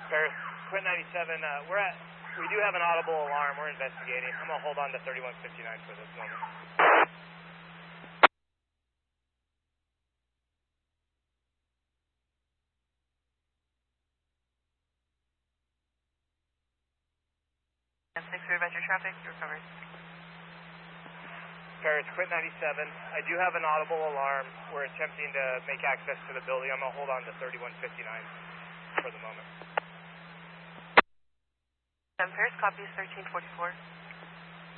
Paris, Quint 97, we do have an audible alarm. We're investigating. I'm going to hold on to 3159 for this moment. Six Adventure traffic, you're covered. Paris, Quint 97, I do have an audible alarm. We're attempting to make access to the building. I'm going to hold on to 3159 for the moment. Paris, copies 1344.